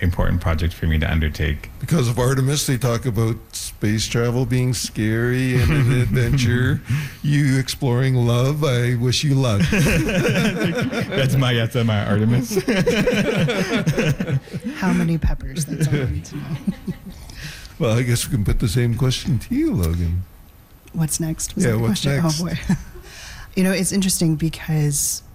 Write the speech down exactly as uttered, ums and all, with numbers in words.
important project for me to undertake. Because of Artemis, they talk about space travel being scary and an adventure. You exploring love, I wish you luck. That's my yes on my Artemis. How many peppers? That's all I need to know. Well, I guess we can put the same question to you, Logan. What's next? Was Yeah, that the what's question? next? Oh, boy. You know, it's interesting because